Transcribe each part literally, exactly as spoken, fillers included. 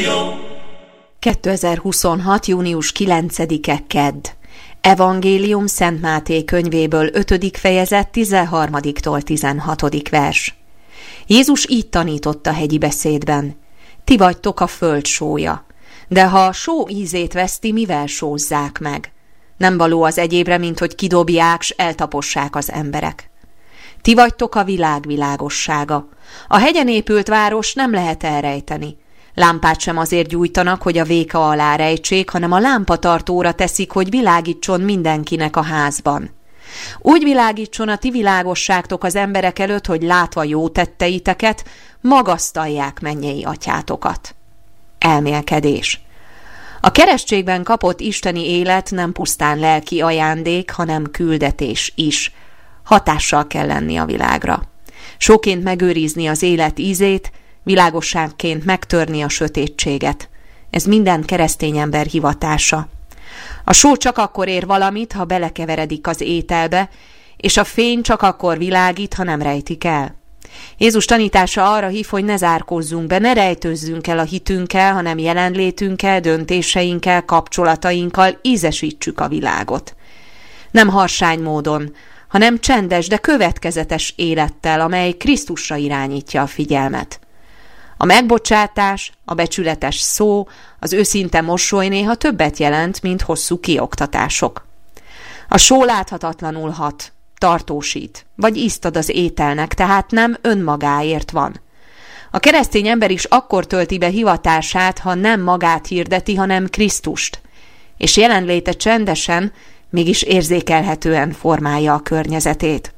kétezer-huszonhat. június kilencedike kedd. Evangélium Szent Máté könyvéből ötödik fejezet tizenharmadiktól tizenhatodik vers. Jézus így tanított a hegyi beszédben: ti vagytok a föld sója, de ha a só ízét veszti, mivel sózzák meg? Nem való az egyébre, mint hogy kidobják, s eltapossák az emberek. Ti vagytok a világ világossága. A hegyen épült város nem lehet elrejteni. Lámpát sem azért gyújtanak, hogy a véka alá rejtsék, hanem a lámpatartóra teszik, hogy világítson mindenkinek a házban. Úgy világítson a ti világosságtok az emberek előtt, hogy látva jó tetteiteket, magasztalják mennyei atyátokat. Elmélkedés. A keresztségben kapott isteni élet nem pusztán lelki ajándék, hanem küldetés is. Hatással kell lenni a világra. Sóként megőrizni az élet ízét, világosságként megtörni a sötétséget. Ez minden keresztény ember hivatása. A só csak akkor ér valamit, ha belekeveredik az ételbe, és a fény csak akkor világít, ha nem rejtik el. Jézus tanítása arra hív, hogy ne zárkózzunk be, ne rejtőzzünk el a hitünkkel, hanem jelenlétünkkel, döntéseinkkel, kapcsolatainkkal ízesítsük a világot. Nem harsány módon, hanem csendes, de következetes élettel, amely Krisztusra irányítja a figyelmet. A megbocsátás, a becsületes szó, az őszinte mosoly néha többet jelent, mint hosszú kioktatások. A só láthatatlanul hat, tartósít, vagy ízt ad az ételnek, tehát nem önmagáért van. A keresztény ember is akkor tölti be hivatását, ha nem magát hirdeti, hanem Krisztust, és jelenléte csendesen, mégis érzékelhetően formálja a környezetét.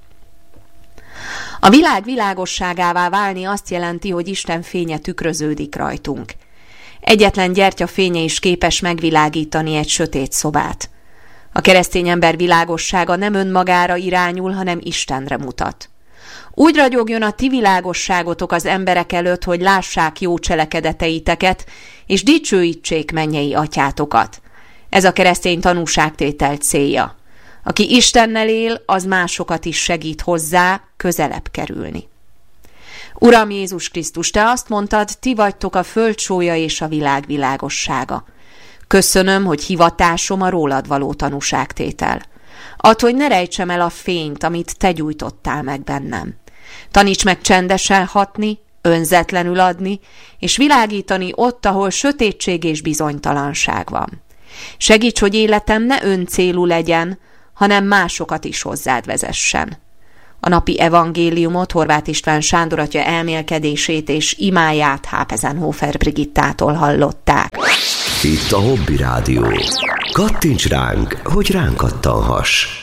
A világ világosságává válni azt jelenti, hogy Isten fénye tükröződik rajtunk. Egyetlen gyertya fénye is képes megvilágítani egy sötét szobát. A keresztény ember világossága nem önmagára irányul, hanem Istenre mutat. Úgy ragyogjon a ti világosságotok az emberek előtt, hogy lássák jó cselekedeteiteket, és dicsőítsék mennyei atyátokat. Ez a keresztény tanúságtétel célja. Aki Istennel él, az másokat is segít hozzá közelebb kerülni. Uram Jézus Krisztus, te azt mondtad, ti vagytok a föld sója és a világ világossága. Köszönöm, hogy hivatásom a rólad való tanúságtétel. Add, hogy ne rejtsem el a fényt, amit te gyújtottál meg bennem. Taníts meg csendesen hatni, önzetlenül adni, és világítani ott, ahol sötétség és bizonytalanság van. Segíts, hogy életem ne öncélú legyen, hanem másokat is hozzád vezessen. A napi evangéliumot Horváth István Sándor atya elmélkedését és imáját Hápezenhofer Brigittától hallották. Itt a Hobby Rádió. Kattints ránk, hogy ránk kattanhass.